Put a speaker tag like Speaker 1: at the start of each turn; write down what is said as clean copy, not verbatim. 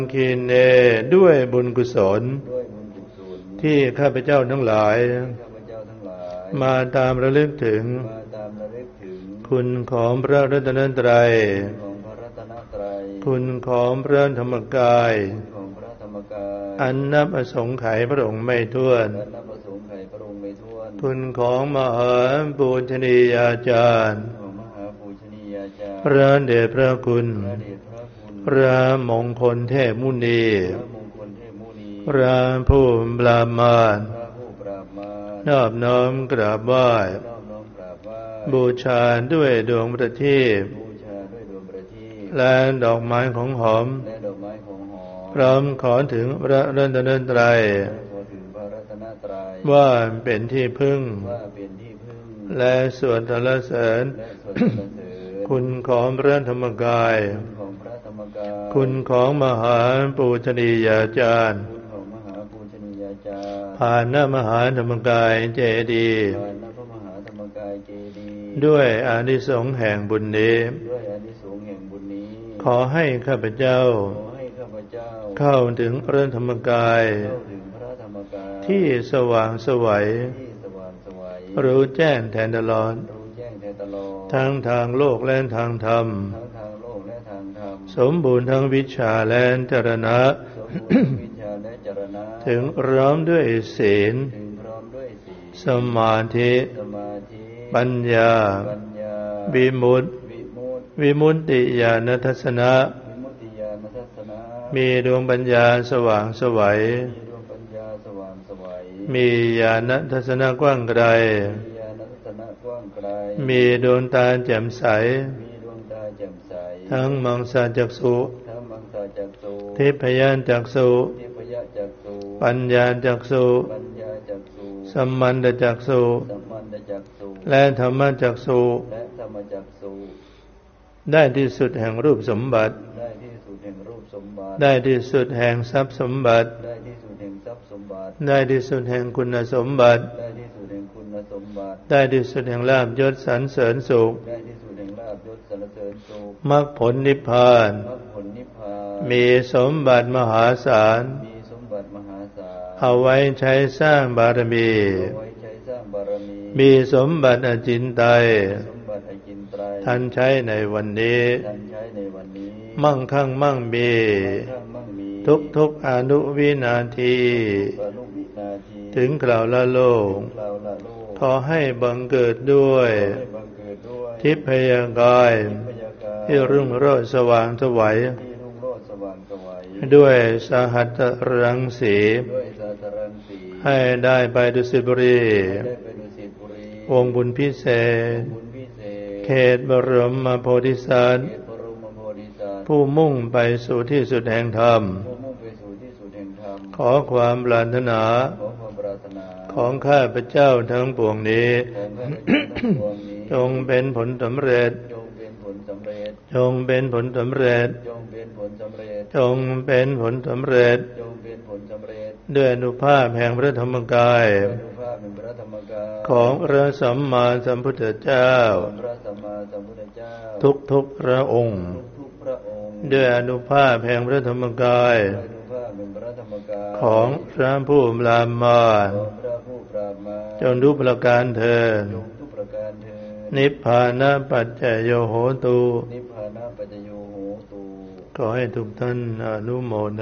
Speaker 1: คีเนด้วยบุญกุศลที่ข้าพเจ้าทั้งหลายมาตามระลึกถึงคุณของพระรัตนตรัยคุณของพระธรรมกายอันนับอสงไขยพระองค์ไม่ถ้วนคุณของมหาปูชนียาจารย์พระเดชพระคุณพระมงคลเทพมุนีพระผู้ปรามาสนอบน้อมกราบไหว้บูชาด้วยดวงประทีปและดอกไม้ของหอมพร้อมขอถึงพระรัตนตรัยว่าเป็นที่พึ่งและสวดสรรเสริญคุณของพระธรรมกายคุณของมหาปูชนียาจารย์ผ่านหน้ามหาธรรมกายเจดีย์ด้วยอานิสงส์แห่งบุญนี้ขอให้ข้าพเจ้าเข้าถึงพระธรรมกายที่สว่างไสวรู้แจ้งแทงตลอดทั้งทางโลกและทางธรรมสมบูรณ์ทั้งวิชาและจรณะถึงพร้อมด้วยศีลสมาธิปัญญาวิมุตติญาณทัสสนะมีดวงปัญญาสว่างไสวมีญาณทัศนะกว้างไกลมีดวงตาแจ่มใสทั้งมังสาจักษุทิพยจักษุปัญญาจักษุสัมมันตจักษุและธรรมจักษุได้ที่สุดแห่งรูปสมบัติได้ที่สุดแห่งทรัพย์สมบัติได้ที่สุดแห่งคุณสมบัติได้ที่สุดแห่งลาภยศสรรเสริญสุขมรรคผลนิพพานมีสมบัติมหาศาลเอาไว้ใช้สร้างบารมีมีสมบัติอจินไตยท่านใช้ในวันนี้มั่งคั่งมั่งมีทุกอนุวินาทีถึงคราวละโลกขอให้บังเกิดด้วยทิพยกายที่รุ่งโรจน์สว่างไสวด้วยสหัสรังสีให้ได้ไปดุสิตบุรีวงบุญพิเศษเขตบรมโพธิสัตว์ผู้มุ่งไปสู่ที่สุดแห่งธรรมขอความปรารถนาของข้าพเจ้าทั้งปวงนี้จงเป็นผลสำเร็จจงเป็นผลสำเร็จจงเป็นผลสำเร็จด้วยอนุภาพแห่งพระธรรมกายของพระสัมมาสัมพุทธเจ้าทุกพระองค์ด้วยอนุภาพแห่งพระธรรมกายของพระผู้ปรามาสจงทุกประการเถิดนิพพานะปัจจโยโหตุขอให้ทุกท่านอนุโมทนา